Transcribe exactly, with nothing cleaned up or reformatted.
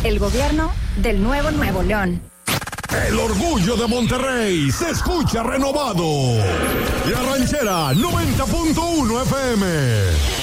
El gobierno del nuevo Nuevo León. El orgullo de Monterrey se escucha renovado. La Ranchera noventa punto uno F M.